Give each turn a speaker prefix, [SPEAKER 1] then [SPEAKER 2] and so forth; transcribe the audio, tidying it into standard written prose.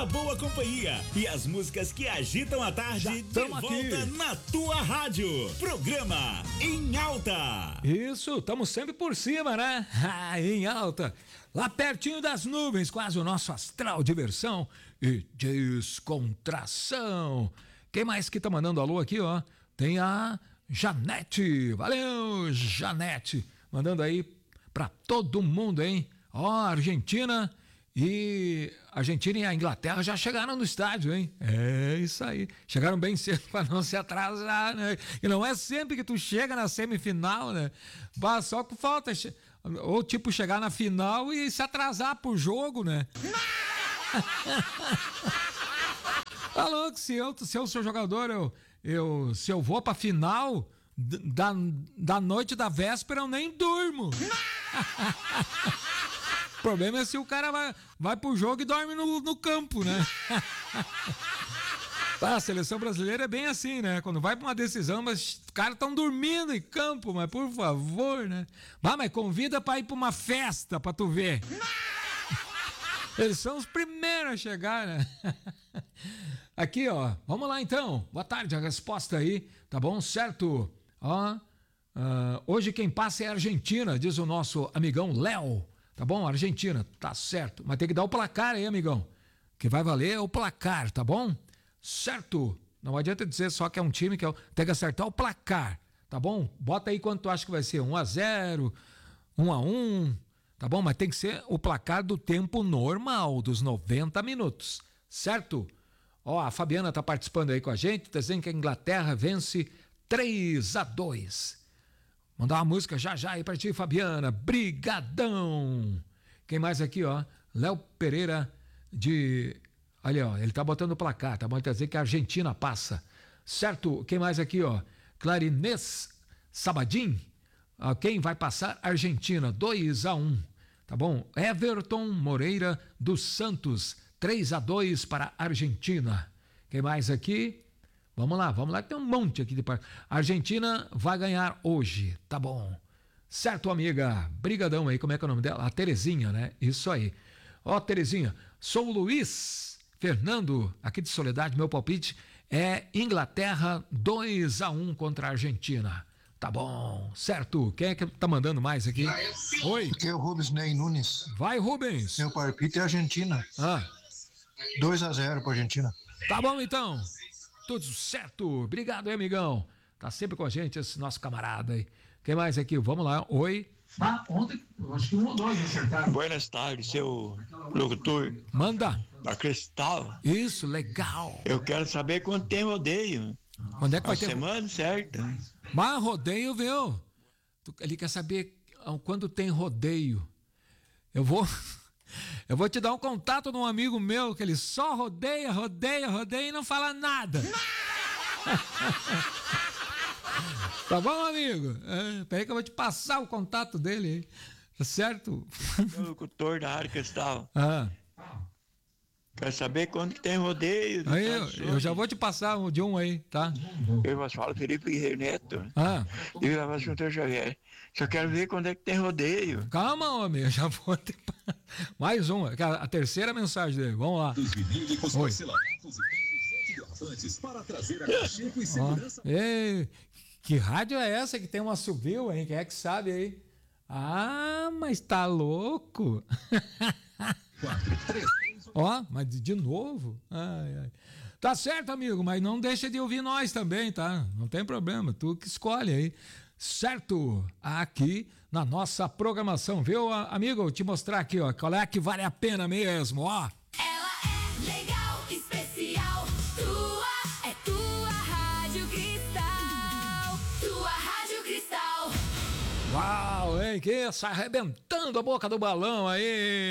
[SPEAKER 1] a boa companhia e as músicas que agitam a tarde de volta aqui na tua rádio. Programa Em Alta.
[SPEAKER 2] Isso, estamos sempre por cima, né? Em alta. Lá pertinho das nuvens, quase o nosso astral diversão e descontração. Quem mais que tá mandando alô aqui, ó? Tem a Janete. Valeu, Janete. Mandando aí pra todo mundo, hein? Ó, Argentina e a Inglaterra já chegaram no estádio, hein? É isso aí. Chegaram bem cedo pra não se atrasar, né? E não é sempre que tu chega na semifinal, né? Só que falta ou tipo chegar na final e se atrasar pro jogo, né? Tá louco, se eu sou jogador, se eu vou pra final da noite da véspera, eu nem durmo. O problema é se o cara vai pro jogo e dorme no campo, né? A seleção brasileira é bem assim, né? Quando vai pra uma decisão, mas os caras estão dormindo em campo, mas por favor, né? Mas convida pra ir pra uma festa pra tu ver. Eles são os primeiros a chegar, né? Aqui, ó, vamos lá então. Boa tarde, a resposta aí, tá bom? Certo? Ó, hoje quem passa é a Argentina, diz o nosso amigão Léo. Tá bom? Argentina, tá certo. Mas tem que dar o placar aí, amigão. O que vai valer é o placar, tá bom? Certo. Não adianta dizer só que é um time que tem que acertar o placar, tá bom? Bota aí quanto tu acha que vai ser, 1-0, 1-1, tá bom? Mas tem que ser o placar do tempo normal, dos 90 minutos, certo? Ó, a Fabiana tá participando aí com a gente, tá dizendo que a Inglaterra vence 3-2. Mandar uma música já aí pra ti, Fabiana. Brigadão. Quem mais aqui, ó? Léo Pereira olha, ó, ele tá botando o placar, tá bom? Ele tá dizendo que a Argentina passa. Certo? Quem mais aqui, ó? Clarinês Sabadim. Quem vai passar? Argentina, 2-1. Tá bom? Everton Moreira dos Santos, 3-2 para a Argentina. Quem mais aqui? Vamos lá, tem um monte aqui de parte. A Argentina vai ganhar hoje, tá bom. Certo, amiga? Brigadão aí, como é que é o nome dela? A Terezinha, né? Isso aí. Ó, Terezinha, sou o Luiz Fernando, aqui de Soledade, meu palpite é Inglaterra 2-1 contra a Argentina. Tá bom, certo. Quem é que tá mandando mais aqui? Oi.
[SPEAKER 3] Aqui é o Rubens Ney Nunes.
[SPEAKER 2] Vai, Rubens.
[SPEAKER 3] Meu palpite é Argentina. 2-0 pra Argentina.
[SPEAKER 2] Tá bom, então. Tudo certo. Obrigado, hein, amigão. Tá sempre com a gente esse nosso camarada aí. Quem mais aqui? Vamos lá. Oi.
[SPEAKER 4] Ontem, eu acho que 1 ou 2 acertaram.
[SPEAKER 5] Buenas tardes, seu locutor.
[SPEAKER 2] Manda.
[SPEAKER 5] Da Cristal.
[SPEAKER 2] Isso, legal.
[SPEAKER 5] Eu quero saber quando tem rodeio.
[SPEAKER 2] Quando é que vai ter?
[SPEAKER 5] Semana certa.
[SPEAKER 2] Mas rodeio, viu? Ele quer saber quando tem rodeio. Eu vou te dar um contato de um amigo meu que ele só rodeia e não fala nada. Tá bom, amigo? Peraí que eu vou te passar o contato dele aí. Tá certo?
[SPEAKER 5] O locutor da área Cristal. Quer saber quando que tem rodeio?
[SPEAKER 2] Aí eu já vou te passar o de um aí, tá?
[SPEAKER 5] Eu vos falo Felipe Guerreiro Neto. E eu vou Juntor Xavier. Só quero ver quando é que tem rodeio.
[SPEAKER 2] Calma, homem, eu já vou ter... Mais uma, a terceira mensagem dele. Vamos lá. Oi. Ei, que rádio é essa que tem um assovio, hein? Quem é que sabe aí? Mas tá louco.
[SPEAKER 6] 4, 3,
[SPEAKER 2] Ó, mas de novo? Ai. Tá certo, amigo, mas não deixa de ouvir nós também, tá? Não tem problema, tu que escolhe aí. Certo? Aqui na nossa programação, viu, amigo? Vou te mostrar aqui, ó, qual é a que vale a pena mesmo, ó.
[SPEAKER 7] Ela é legal, especial, é tua Rádio Cristal. Tua Rádio Cristal.
[SPEAKER 2] Uau, hein? Que está arrebentando a boca do balão aí.